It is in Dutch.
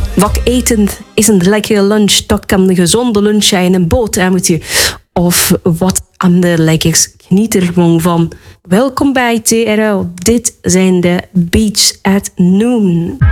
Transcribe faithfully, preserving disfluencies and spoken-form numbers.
Wat eten is een lekkere lunch. Dat kan een gezonde lunch zijn, een boterhammetje. Of wat ander lekkers. Geniet er gewoon van. Welkom bij T R L. Dit zijn de Beats at Noon.